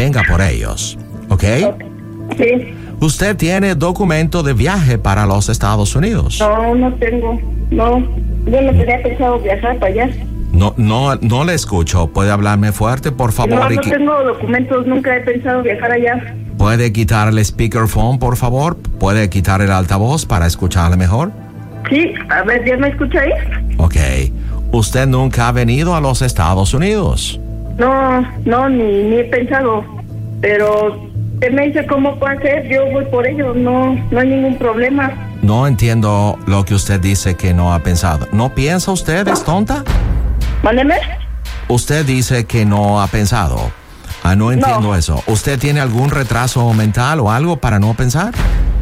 venga por ellos, ¿ok? Sí. ¿Usted tiene documento de viaje para los Estados Unidos? No, no tengo. No, yo no tenía pensado viajar para allá. No le escucho. ¿Puede hablarme fuerte, por favor? No tengo documentos, nunca he pensado viajar allá. ¿Puede quitar el speakerphone, por favor? ¿Puede quitar el altavoz para escucharle mejor? Sí, a ver, ¿ya me escucha ahí? Ok. ¿Usted nunca ha venido a los Estados Unidos? No, ni he pensado. Pero usted me dice cómo puedo hacer, yo voy por ello, no hay ningún problema. No entiendo lo que usted dice que no ha pensado. ¿No piensa usted, es tonta? Mándeme. Usted dice que no ha pensado. No entiendo eso. ¿Usted tiene algún retraso mental o algo para no pensar?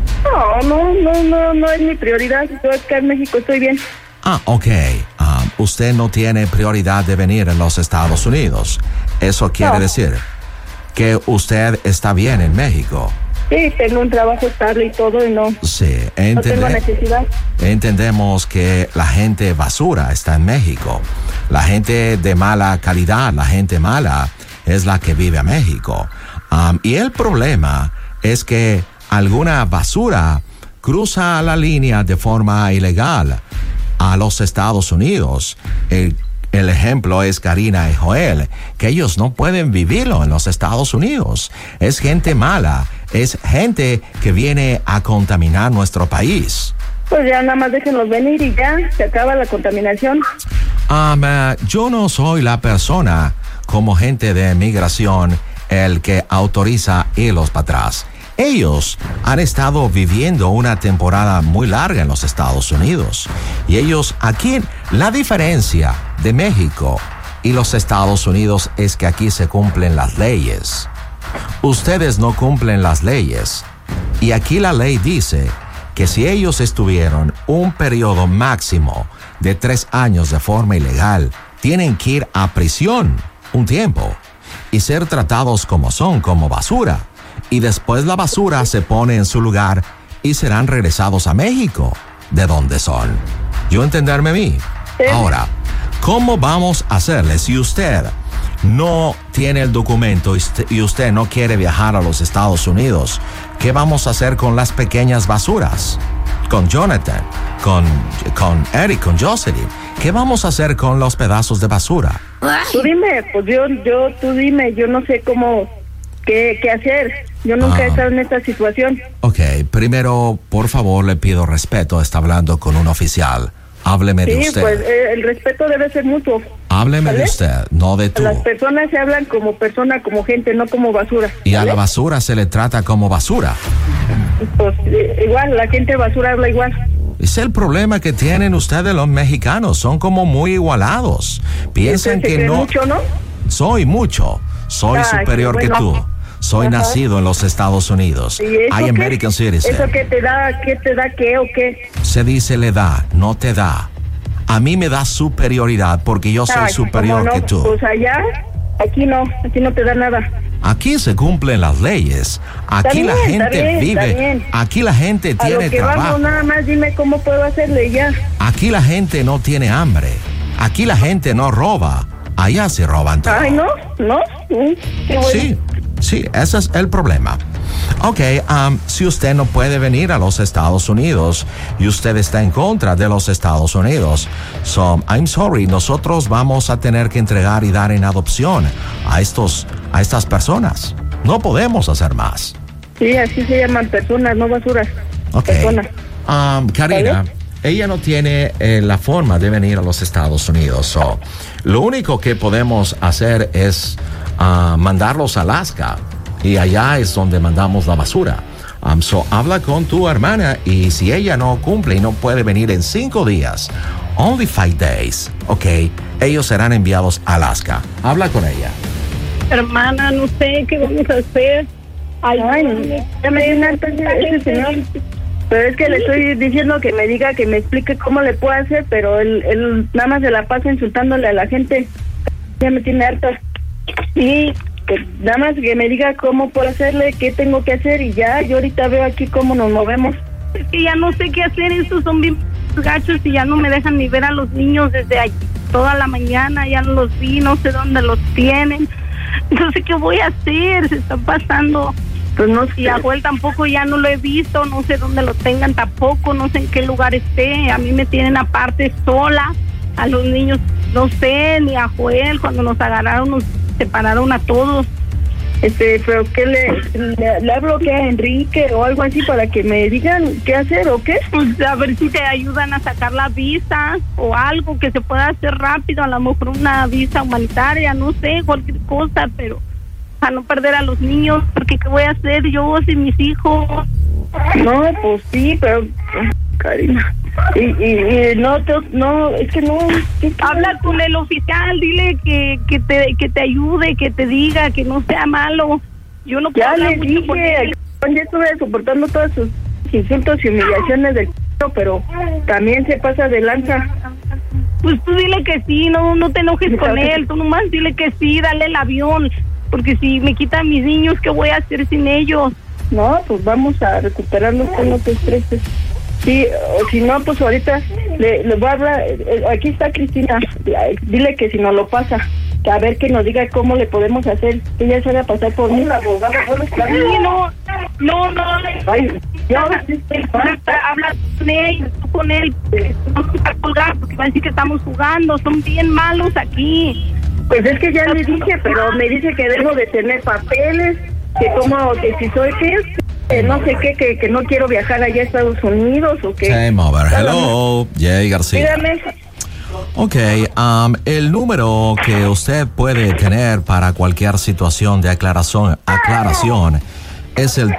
No es mi prioridad. Yo acá en México estoy bien. Ok. Usted no tiene prioridad de venir a los Estados Unidos. Eso quiere decir que usted está bien en México. Sí, tengo un trabajo estable y todo y no. Sí, no tengo necesidad. Entendemos que la gente basura está en México. La gente de mala calidad, la gente mala, es la que vive a México. Y el problema es que alguna basura cruza la línea de forma ilegal a los Estados Unidos. El ejemplo es Karina y Joel, que ellos no pueden vivirlo en los Estados Unidos. Es gente mala, es gente que viene a contaminar nuestro país. Pues ya nada más déjenlos venir y ya, se acaba la contaminación. Yo no soy la persona como gente de migración el que autoriza irlos para atrás. Ellos han estado viviendo una temporada muy larga en los Estados Unidos. Y ellos aquí, la diferencia de México y los Estados Unidos es que aquí se cumplen las leyes. Ustedes no cumplen las leyes. Y aquí la ley dice que si ellos estuvieron un periodo máximo de 3 años de forma ilegal, tienen que ir a prisión un tiempo y ser tratados como son, como basura. Y después la basura se pone en su lugar y serán regresados a México, de donde son. ¿Yo entenderme a mí? Sí. Ahora, ¿cómo vamos a hacerle si usted no tiene el documento y usted no quiere viajar a los Estados Unidos? ¿Qué vamos a hacer con las pequeñas basuras? Con Jonathan, con Eric, con Jocelyn. ¿Qué vamos a hacer con los pedazos de basura? Tú dime, pues tú dime, yo no sé qué hacer. Yo nunca he estado en esta situación. Ok, primero, por favor, le pido respeto. Está hablando con un oficial. Hábleme de usted. Sí, pues el respeto debe ser mutuo. Hábleme de usted, no de tú. Las personas se hablan como persona, como gente, no como basura. Y a la basura se le trata como basura. Pues igual, la gente basura habla igual. Es el problema que tienen ustedes los mexicanos. Son como muy igualados. Piensan que no... mucho, ¿no? Soy mucho. Soy superior que tú. Soy nacido en los Estados Unidos. I American citizen. ¿Eso qué te da? ¿Qué o qué? Se dice le da, no te da. A mí me da superioridad porque yo soy superior que tú. Pues allá, aquí no te da nada. Aquí se cumplen las leyes. Aquí la gente vive. Aquí la gente tiene trabajo. Vamos, nada más dime cómo puedo hacerle ya. Aquí la gente no tiene hambre. Aquí la gente no roba. Allá se roban todo. Ay, no. Qué bueno. Sí, ese es el problema. Ok, si usted no puede venir a los Estados Unidos y usted está en contra de los Estados Unidos, I'm sorry, nosotros vamos a tener que entregar y dar en adopción a estas personas. No podemos hacer más. Sí, así se llaman personas, no basuras. Ok. Personas. Karina, ¿vale? Ella no tiene la forma de venir a los Estados Unidos. Lo único que podemos hacer es mandarlos a Alaska. Y allá es donde mandamos la basura. Habla con tu hermana y si ella no cumple y no puede venir en 5 días, only 5 days, ok, ellos serán enviados a Alaska. Habla con ella. Hermana, no sé qué vamos a hacer. Ay, ya me dio una ese señor. Pero es que le estoy diciendo que me diga, que me explique cómo le puedo hacer, pero él nada más se la pasa insultándole a la gente. Ya me tiene harta. Y nada más que me diga cómo puedo hacerle, qué tengo que hacer y ya, yo ahorita veo aquí cómo nos movemos. Es que ya no sé qué hacer, estos son bien gachos y ya no me dejan ni ver a los niños desde toda la mañana, ya no los vi, no sé dónde los tienen. No sé qué voy a hacer, se está pasando. Pues no sé. Y a Joel tampoco ya no lo he visto, no sé dónde lo tengan tampoco, no sé en qué lugar esté. A mí me tienen aparte sola, a los niños no sé, ni a Joel. Cuando nos agarraron nos separaron a todos. Pero ¿qué le hablo que a Enrique o algo así para que me digan qué hacer o qué? Pues a ver si te ayudan a sacar la visa o algo que se pueda hacer rápido, a lo mejor una visa humanitaria, no sé, cualquier cosa, pero a no perder a los niños, porque ¿qué voy a hacer yo sin mis hijos? No, pues sí, pero Karina, y no, es que no. Habla con el oficial, dile que te ayude, que te diga, que no sea malo. Yo no puedo Ya hablar le mucho con dije, él. ya estuve soportando todos sus insultos y humillaciones del pero también se pasa de lanza. Pues tú dile que sí, no te enojes con él, tú nomás dile que sí, dale el avión, porque si me quitan mis niños, ¿qué voy a hacer sin ellos? No, pues vamos a recuperarlos, no te estreses. Sí, o si no, pues ahorita le voy a hablar, aquí está Cristina, dile que si no lo pasa, que a ver que nos diga cómo le podemos hacer, que ella se va a pasar por mí, la abogada. Sí, no. Ay, ya, Habla con él, no se va a colgar porque va a decir que estamos jugando, son bien malos aquí. pues es que ya le dije, pero me dice que debo de tener papeles, que si soy no sé qué, que no quiero viajar allá a Estados Unidos o qué. Game over. Hello, Jay García. Dígame. Ok, el número que usted puede tener para cualquier situación de aclaración es el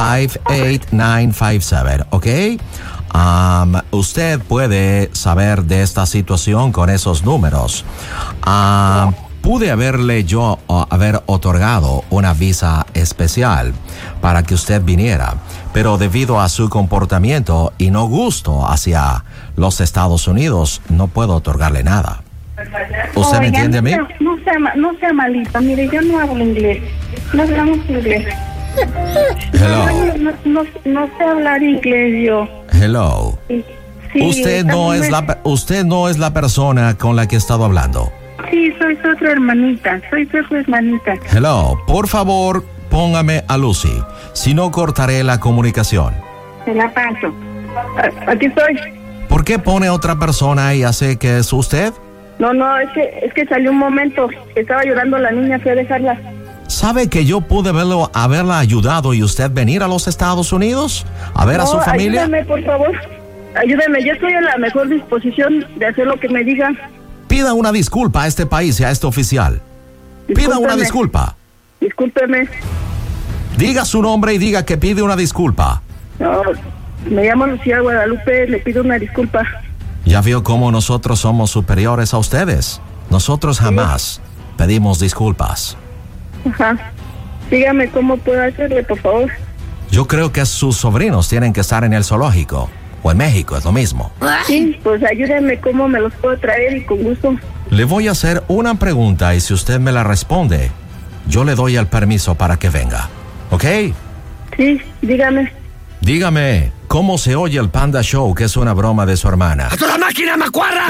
258957, ¿ok? Usted puede saber de esta situación con esos números. Pude haber otorgado una visa especial para que usted viniera, pero debido a su comportamiento y no gusto hacia los Estados Unidos, no puedo otorgarle nada. ¿Usted me entiende a mí? No sea malita, mire, yo no hablo inglés, no hablamos inglés. Hello. No sé hablar inglés yo. Hello. Sí, Usted no es la persona con la que he estado hablando. Sí, soy su otra hermanita, Hello, por favor, póngame a Lucy. Si no, cortaré la comunicación. Se la paso. Aquí estoy. ¿Por qué pone otra persona y hace que es usted? No, es que salió un momento que estaba llorando la niña, fui a dejarla. ¿Sabe que yo pude haberla ayudado y usted venir a los Estados Unidos a ver a su familia? Ayúdame, por favor. Ayúdame, yo estoy en la mejor disposición de hacer lo que me digan. Pida una disculpa a este país y a este oficial. Pida una disculpa. Discúlpeme. Diga su nombre y diga que pide una disculpa. No, me llamo Lucía Guadalupe, le pido una disculpa. Ya vio cómo nosotros somos superiores a ustedes. Nosotros jamás pedimos disculpas. Ajá. Dígame cómo puedo hacerle, por favor. Yo creo que sus sobrinos tienen que estar en el zoológico. O en México, es lo mismo. Sí, pues ayúdeme cómo me los puedo traer y con gusto. Le voy a hacer una pregunta y si usted me la responde, yo le doy el permiso para que venga. ¿Ok? Sí, dígame. Dígame, ¿cómo se oye el Panda Show, que es una broma de su hermana? ¡A toda máquina, macuarra!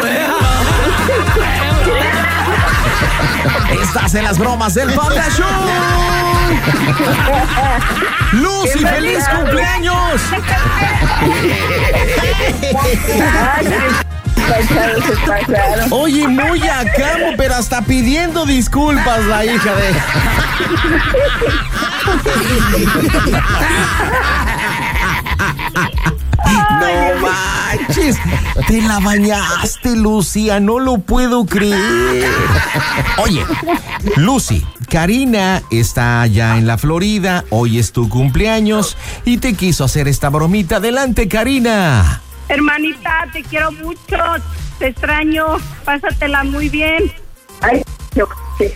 Estás en las bromas del Panda Show. ¡Lucy, feliz cumpleaños! Oye, muy acá, pero hasta pidiendo disculpas la hija de... No manches, te la bañaste, Lucía, no lo puedo creer. Oye, Lucy, Karina está allá en la Florida, hoy es tu cumpleaños y te quiso hacer esta bromita. Adelante, Karina. Hermanita, te quiero mucho, te extraño, pásatela muy bien. Ay, yo sí.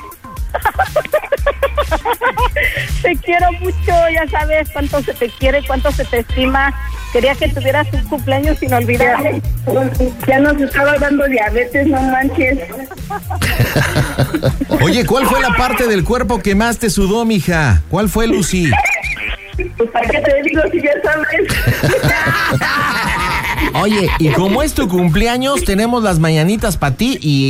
Te quiero mucho, ya sabes cuánto se te quiere, cuánto se te estima. Quería que tuvieras un cumpleaños inolvidable. Ya nos estaba dando diabetes, no manches. Oye, ¿cuál fue la parte del cuerpo que más te sudó, mija? ¿Cuál fue, Lucy? Pues para qué te digo si ya sabes. Oye, y como es tu cumpleaños, tenemos las mañanitas para ti y